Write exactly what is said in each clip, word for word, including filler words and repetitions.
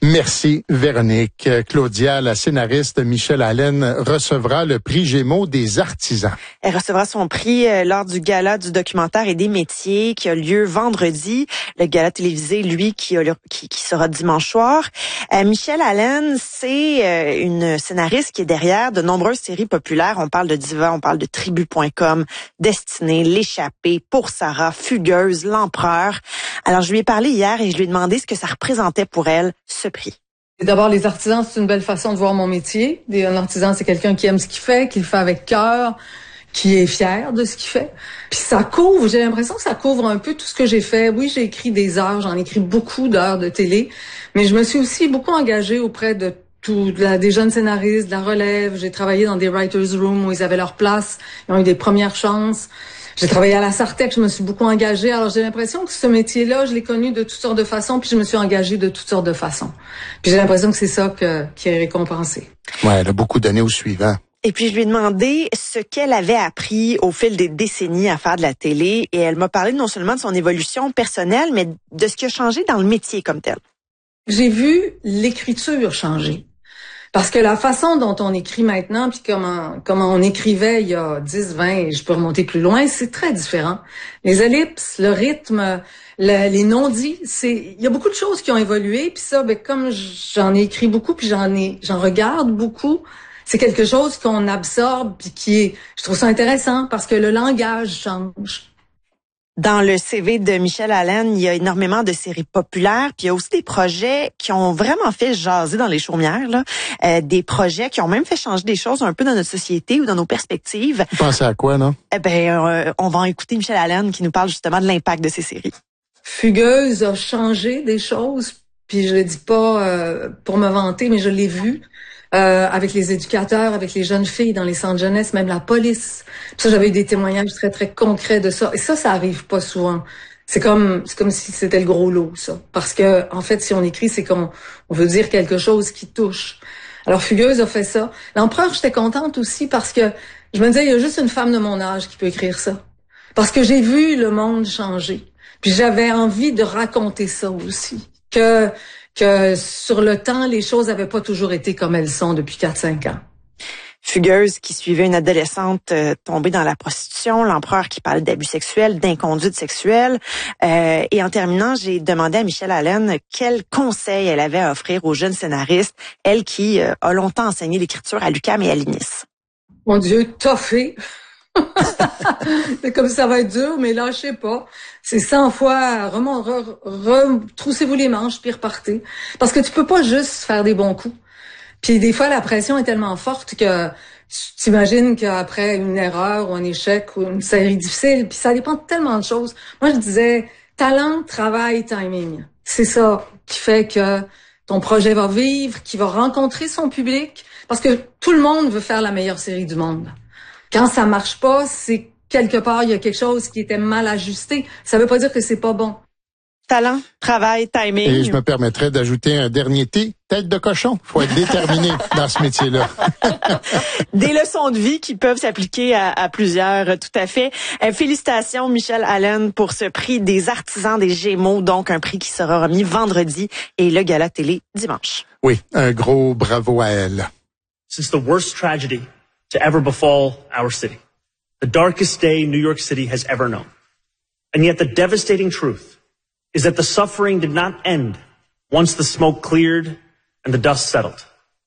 Merci Véronique. Claudia, la scénariste Michelle Allen recevra le prix Gémeaux des artisans. Elle recevra son prix lors du gala du documentaire et des métiers qui a lieu vendredi. Le gala télévisé, lui, qui, a, qui, qui sera dimanche soir. Euh, Michelle Allen, c'est euh, une scénariste qui est derrière de nombreuses séries populaires. On parle de Diva, on parle de Tribu point com, Destinée, L'échappée, Pour Sarah, Fugueuse, L'Empereur. Alors, je lui ai parlé hier et je lui ai demandé ce que ça représentait pour elle, ce prix. D'abord, les artisans, c'est une belle façon de voir mon métier. Un artisan, c'est quelqu'un qui aime ce qu'il fait, qui le fait avec cœur, qui est fier de ce qu'il fait. Puis ça couvre, j'ai l'impression que ça couvre un peu tout ce que j'ai fait. Oui, j'ai écrit des heures, j'en ai écrit beaucoup d'heures de télé, mais je me suis aussi beaucoup engagée auprès de tout, de la, des jeunes scénaristes, de la relève. J'ai travaillé dans des writers' rooms où ils avaient leur place, ils ont eu des premières chances. J'ai travaillé à la Sartec, je me suis beaucoup engagée. Alors, j'ai l'impression que ce métier-là, je l'ai connu de toutes sortes de façons, puis je me suis engagée de toutes sortes de façons. Puis j'ai l'impression que c'est ça que, qui est récompensé. Ouais, elle a beaucoup donné au suivant. Et puis, je lui ai demandé ce qu'elle avait appris au fil des décennies à faire de la télé. Et elle m'a parlé non seulement de son évolution personnelle, mais de ce qui a changé dans le métier comme tel. J'ai vu l'écriture changer. Parce que la façon dont on écrit maintenant, puis comment comment on écrivait il y a dix, vingt, je peux remonter plus loin, c'est très différent. Les ellipses, le rythme, le, les non-dits, c'est il y a beaucoup de choses qui ont évolué. Puis ça, ben comme j'en ai écrit beaucoup, puis j'en ai j'en regarde beaucoup, c'est quelque chose qu'on absorbe, puis qui est, je trouve ça intéressant parce que le langage change. Dans le C V de Michelle Allen, il y a énormément de séries populaires, puis il y a aussi des projets qui ont vraiment fait jaser dans les chaumières, là. Euh, des projets qui ont même fait changer des choses un peu dans notre société ou dans nos perspectives. Vous pensez à quoi, non? Eh ben, euh, on va en écouter Michelle Allen qui nous parle justement de l'impact de ces séries. Fugueuse a changé des choses, puis je le dis pas euh, pour me vanter, mais je l'ai vu. Euh, avec les éducateurs, avec les jeunes filles dans les centres jeunesse, même la police. Puis ça, j'avais eu des témoignages très, très concrets de ça. Et ça, ça arrive pas souvent. C'est comme, c'est comme si c'était le gros lot, ça. Parce que, en fait, si on écrit, c'est qu'on on veut dire quelque chose qui touche. Alors, Fugueuse a fait ça. L'Empereur, j'étais contente aussi parce que je me disais, il y a juste une femme de mon âge qui peut écrire ça. Parce que j'ai vu le monde changer. Puis j'avais envie de raconter ça aussi. Que, que sur le temps, les choses n'avaient pas toujours été comme elles sont depuis quatre cinq ans. Fugueuse qui suivait une adolescente euh, tombée dans la prostitution, L'Empereur qui parle d'abus sexuels, d'inconduite sexuelle. Euh, et en terminant, j'ai demandé à Michelle Allen quels conseils elle avait à offrir aux jeunes scénaristes, elle qui euh, a longtemps enseigné l'écriture à l'U Q A M et à l'I N I S. Mon Dieu, toffé! C'est comme ça va être dur, mais lâchez pas. C'est cent fois, retroussez-vous les manches, puis repartez. Parce que tu peux pas juste faire des bons coups. Puis des fois, la pression est tellement forte que tu t'imagines qu'après une erreur ou un échec ou une série difficile, puis ça dépend de tellement de choses. Moi, je disais, talent, travail, timing. C'est ça qui fait que ton projet va vivre, qui va rencontrer son public, parce que tout le monde veut faire la meilleure série du monde. Quand ça marche pas, c'est quelque part, il y a quelque chose qui était mal ajusté. Ça veut pas dire que c'est pas bon. Talent, travail, timing. Et je me permettrais d'ajouter un dernier T, tête de cochon. Faut être déterminé dans ce métier-là. Des leçons de vie qui peuvent s'appliquer à, à plusieurs, tout à fait. Euh, félicitations, Michelle Allen, pour ce prix des artisans des Gémeaux, donc un prix qui sera remis vendredi et le gala télé dimanche. Oui, un gros bravo à elle. Since the worst tragedy to ever befall our city, the darkest day New York City has ever known. And yet the devastating truth is that the suffering did not end once the smoke cleared and the dust settled.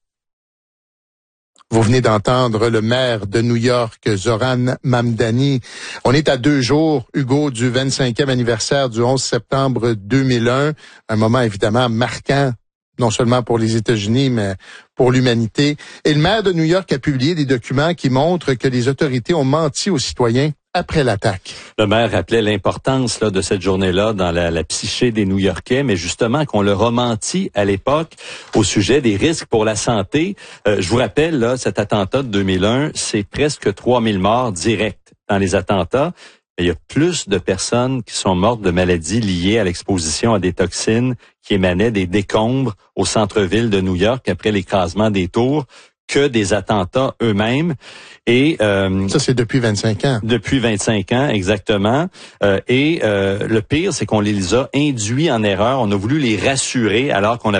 Vous venez d'entendre le maire de New York, Zoran Mamdani. On est à deux jours, Hugo, du vingt-cinquième anniversaire du onze septembre deux mille un. Un moment évidemment marquant, non seulement pour les États-Unis, mais pour l'humanité. Et le maire de New York a publié des documents qui montrent que les autorités ont menti aux citoyens après l'attaque. Le maire rappelait l'importance là, de cette journée-là dans la, la psyché des New-Yorkais, mais justement qu'on leur a menti à l'époque au sujet des risques pour la santé. Euh, je vous rappelle, là, cet attentat de deux mille un, c'est presque trois mille morts directs dans les attentats. Il y a plus de personnes qui sont mortes de maladies liées à l'exposition à des toxines qui émanaient des décombres au centre-ville de New York après l'écrasement des tours que des attentats eux-mêmes. Et euh, ça, c'est depuis vingt-cinq ans. Depuis vingt-cinq ans, exactement. Euh, et euh, le pire, c'est qu'on les a induits en erreur. On a voulu les rassurer alors qu'on a